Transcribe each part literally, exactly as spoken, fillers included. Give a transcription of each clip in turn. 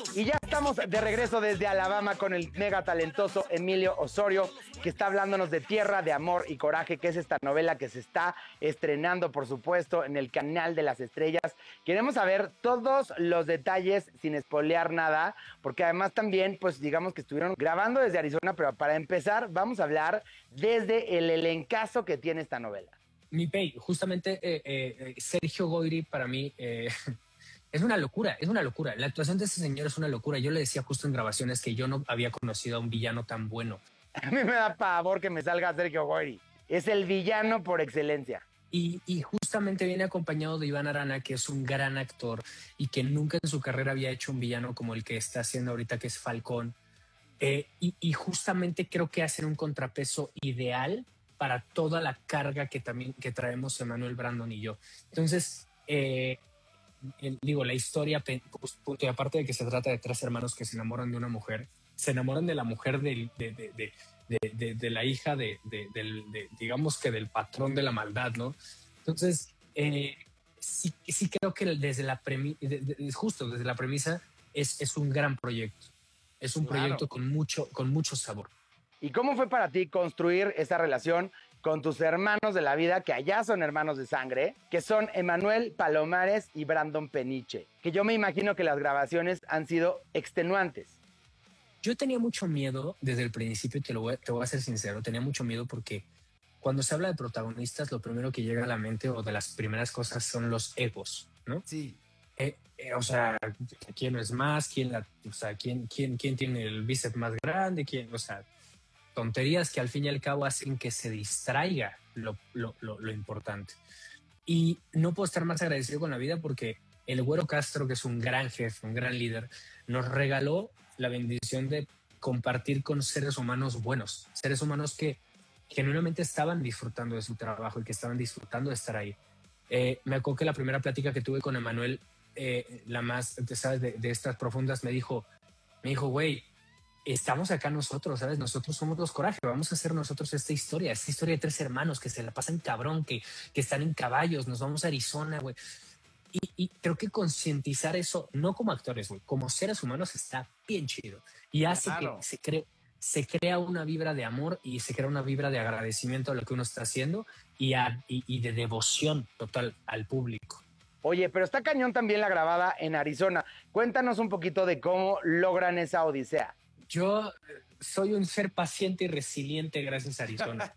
Y ya estamos de regreso desde Alabama con el mega talentoso Emilio Osorio, que está hablándonos de Tierra de Amor y Coraje, que es esta novela que se está estrenando, por supuesto, en el canal de las estrellas. Queremos saber todos los detalles sin espolear nada, porque además también, pues digamos que estuvieron grabando desde Arizona, pero para empezar vamos a hablar desde el elencazo que tiene esta novela. Mi Pei, justamente eh, eh, Sergio Goyri para mí... Eh, Es una locura, es una locura. La actuación de ese señor es una locura. Yo le decía justo en grabaciones que yo no había conocido a un villano tan bueno. A mí me da pavor que me salga Sergio Goyri. Es el villano por excelencia. Y, y justamente viene acompañado de Iván Arana, que es un gran actor y que nunca en su carrera había hecho un villano como el que está haciendo ahorita, que es Falcón. Eh, y, y justamente creo que hacen un contrapeso ideal para toda la carga que también que traemos Emmanuel, Brandon y yo. Entonces, eh, El, digo, la historia, pues, punto, y aparte de que se trata de tres hermanos que se enamoran de una mujer, se enamoran de la mujer de, de, de, de, de, de, de la hija de, de, de, de, digamos que del patrón de la maldad, ¿no? Entonces, eh, sí, sí creo que desde la premisa, de, de, justo desde la premisa, es, es un gran proyecto. Es un claro. proyecto con mucho, con mucho sabor. ¿Y cómo fue para ti construir esa relación con tus hermanos de la vida, que allá son hermanos de sangre, que son Emmanuel Palomares y Brandon Peniche? Que yo me imagino que las grabaciones han sido extenuantes. Yo tenía mucho miedo desde el principio, te lo voy, te voy a ser sincero, tenía mucho miedo porque cuando se habla de protagonistas, lo primero que llega a la mente o de las primeras cosas son los egos, ¿no? Sí. Eh, eh, o sea, ¿quién es más? ¿Quién, la, o sea, ¿quién, quién, quién tiene el bíceps más grande? ¿Quién? O sea, tonterías que al fin y al cabo hacen que se distraiga lo, lo, lo, lo importante. Y no puedo estar más agradecido con la vida porque el Güero Castro, que es un gran jefe, un gran líder, nos regaló la bendición de compartir con seres humanos buenos, seres humanos que genuinamente estaban disfrutando de su trabajo y que estaban disfrutando de estar ahí. Eh, me acuerdo que la primera plática que tuve con Emmanuel, eh, la más, ¿sabes? De, de estas profundas, me dijo, me dijo, güey, estamos acá nosotros, ¿sabes? Nosotros somos los Coraje, vamos a hacer nosotros esta historia, esta historia de tres hermanos que se la pasan cabrón, que, que están en caballos, nos vamos a Arizona, güey. Y, y creo que concientizar eso, no como actores, güey, como seres humanos está bien chido. Y hace claro. que se, cree, se crea una vibra de amor y se crea una vibra de agradecimiento a lo que uno está haciendo y, a, y, y de devoción total al público. Oye, pero está cañón también la grabada en Arizona. Cuéntanos un poquito de cómo logran esa odisea. Yo soy un ser paciente y resiliente gracias a Arizona.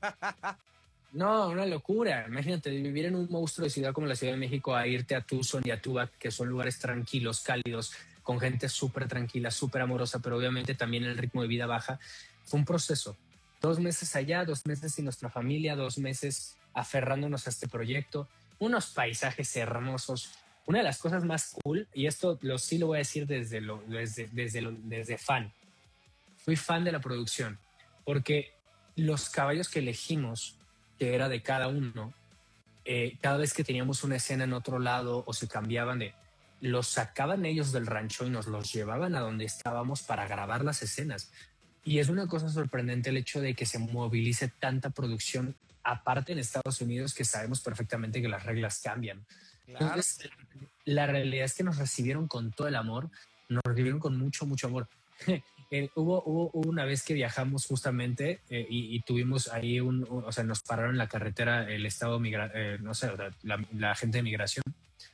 No, una locura. Imagínate vivir en un monstruo de ciudad como la Ciudad de México a irte a Tucson y a Tubac, que son lugares tranquilos, cálidos, con gente súper tranquila, súper amorosa, pero obviamente también el ritmo de vida baja. Fue un proceso. Dos meses allá, dos meses sin nuestra familia, dos meses aferrándonos a este proyecto, unos paisajes hermosos. Una de las cosas más cool, y esto lo, sí lo voy a decir desde, lo, desde, desde, lo, desde fan, fui fan de la producción, porque los caballos que elegimos, que era de cada uno, eh, cada vez que teníamos una escena en otro lado o se cambiaban de, los sacaban ellos del rancho y nos los llevaban a donde estábamos para grabar las escenas. Y es una cosa sorprendente el hecho de que se movilice tanta producción, aparte en Estados Unidos, que sabemos perfectamente que las reglas cambian. Claro. Entonces, la realidad es que nos recibieron con todo el amor, nos recibieron con mucho, mucho amor. Eh, hubo, hubo, hubo una vez que viajamos justamente eh, y, y tuvimos ahí un, un, o sea, nos pararon en la carretera el estado migra, eh, no sé, la, la gente de migración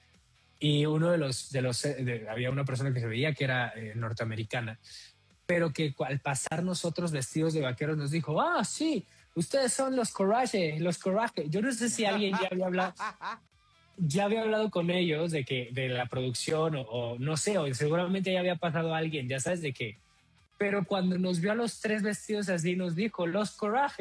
y uno de los, de los de, había una persona que se veía que era eh, norteamericana, pero que al pasar nosotros vestidos de vaqueros nos dijo, ah, sí, ustedes son los Coraje, los Coraje. Yo no sé si alguien ya había hablado ya había hablado con ellos de que de la producción o, o no sé, o seguramente ya había pasado a alguien, ya sabes de qué. Pero cuando nos vio a los tres vestidos así, nos dijo, los Coraje.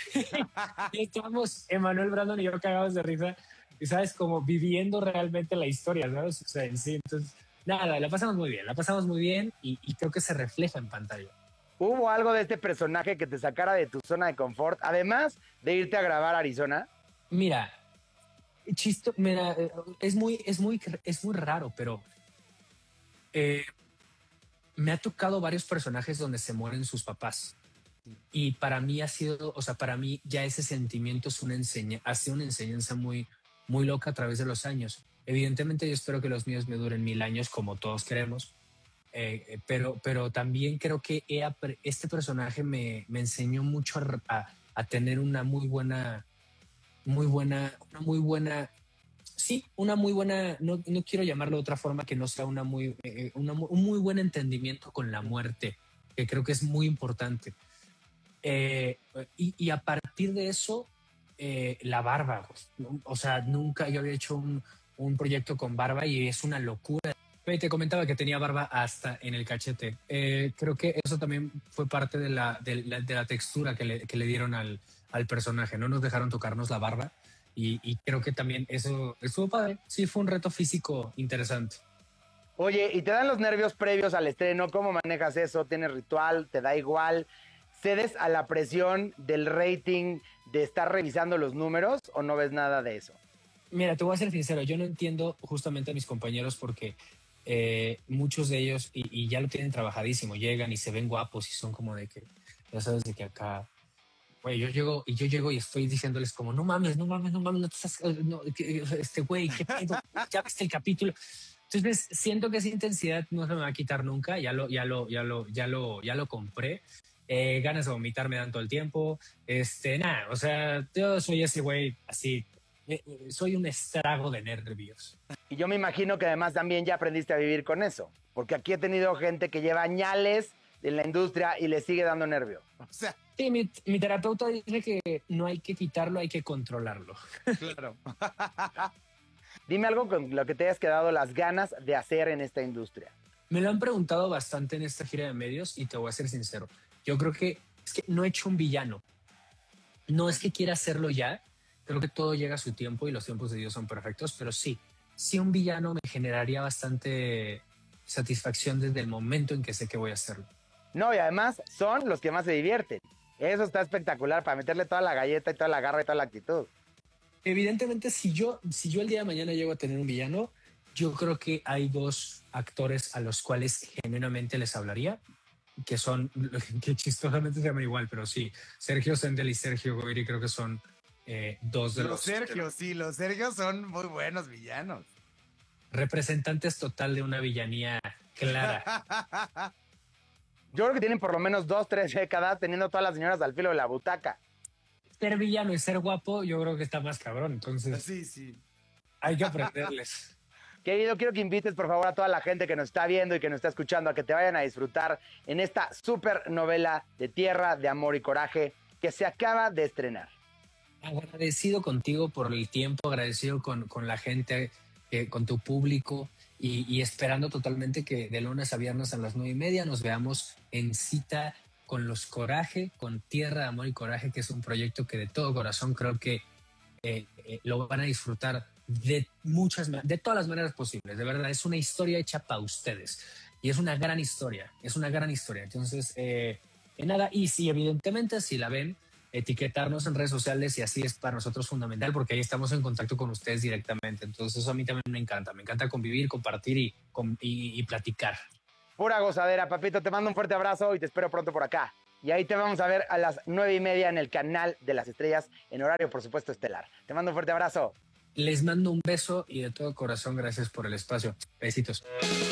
Y estábamos, Emmanuel, Brandon y yo cagados de risa, y sabes, como viviendo realmente la historia, ¿sabes? O sea, en sí, entonces, nada, la pasamos muy bien, la pasamos muy bien y, y creo que se refleja en pantalla. ¿Hubo algo de este personaje que te sacara de tu zona de confort, además de irte a grabar a Arizona? Mira, chisto, mira, es muy, es muy, es muy raro, pero eh, me ha tocado varios personajes donde se mueren sus papás. Y para mí ha sido, o sea, para mí ya ese sentimiento es una enseñanza, ha sido una enseñanza muy, muy loca a través de los años. Evidentemente yo espero que los míos me duren mil años como todos queremos, Eh, pero, pero también creo que he este personaje me, me enseñó mucho a, a, a tener una muy buena, muy buena, una muy buena, sí, una muy buena, no, no quiero llamarlo de otra forma que no sea una muy, eh, una, un muy buen entendimiento con la muerte, que creo que es muy importante. Eh, y, y a partir de eso, eh, la barba, pues, o sea, nunca yo había hecho un, un proyecto con barba y es una locura. Te comentaba que tenía barba hasta en el cachete. Eh, creo que eso también fue parte de la, de la, de la textura que le, que le dieron al, al personaje. No nos dejaron tocarnos la barba y, y creo que también eso estuvo padre. Sí, fue un reto físico interesante. Oye, ¿y te dan los nervios previos al estreno? ¿Cómo manejas eso? ¿Tienes ritual? ¿Te da igual? ¿Cedes a la presión del rating de estar revisando los números o no ves nada de eso? Mira, te voy a ser sincero, yo no entiendo justamente a mis compañeros porque eh, muchos de ellos, y, y ya lo tienen trabajadísimo, llegan y se ven guapos y son como de que, ya sabes, de que acá, güey, yo llego y yo llego y estoy diciéndoles como, no mames, no mames, no mames, no te estás, no, este güey, qué pedo, ya viste el capítulo. Entonces siento que esa intensidad no se me va a quitar nunca, ya lo, ya lo, ya lo, ya lo, ya lo compré. Eh, ganas de vomitar me dan todo el tiempo. Este, nada, o sea, yo soy ese güey así. Eh, soy un estrago de nervios. Y yo me imagino que además también ya aprendiste a vivir con eso, porque aquí he tenido gente que lleva añales en la industria y le sigue dando nervio. O sea, sí, mi, mi terapeuta dice que no hay que quitarlo, hay que controlarlo. Claro. Dime algo con lo que te hayas quedado las ganas de hacer en esta industria. Me lo han preguntado bastante en esta gira de medios y te voy a ser sincero. Yo creo que es que no he hecho un villano. No es que quiera hacerlo ya. Creo que todo llega a su tiempo y los tiempos de Dios son perfectos, pero sí, sí un villano me generaría bastante satisfacción desde el momento en que sé que voy a hacerlo. No, y además son los que más se divierten. Eso está espectacular para meterle toda la galleta y toda la garra y toda la actitud. Evidentemente, si yo, si yo el día de mañana llego a tener un villano, yo creo que hay dos actores a los cuales genuinamente les hablaría, que son, que chistosamente se llaman igual, pero sí, Sergio Sendel y Sergio Goyri creo que son eh, dos de los... Los Sergios, sí, los Sergios son muy buenos villanos. Representantes total de una villanía clara. Yo creo que tienen por lo menos dos, tres décadas teniendo todas las señoras al filo de la butaca. Ser villano y ser guapo, yo creo que está más cabrón, entonces... Sí, sí. Hay que aprenderles. Querido, quiero que invites por favor a toda la gente que nos está viendo y que nos está escuchando a que te vayan a disfrutar en esta super novela de Tierra de Amor y Coraje que se acaba de estrenar. Agradecido contigo por el tiempo, agradecido con, con la gente, eh, con tu público y, y esperando totalmente que de lunes a viernes a las nueve y media nos veamos en cita con Los Coraje, con Tierra de Amor y Coraje, que es un proyecto que de todo corazón creo que eh, eh, lo van a disfrutar de muchas, de todas las maneras posibles. De verdad, es una historia hecha para ustedes y es una gran historia, es una gran historia. Entonces, eh, eh, nada, y si evidentemente si la ven, etiquetarnos en redes sociales y así es para nosotros fundamental porque ahí estamos en contacto con ustedes directamente. Entonces, eso a mí también me encanta, me encanta convivir, compartir y, y, y platicar. Pura gozadera, papito, te mando un fuerte abrazo y te espero pronto por acá. Y ahí te vamos a ver a las nueve y media en el canal de las estrellas, en horario, por supuesto, estelar. Te mando un fuerte abrazo. Les mando un beso y de todo corazón gracias por el espacio. Besitos.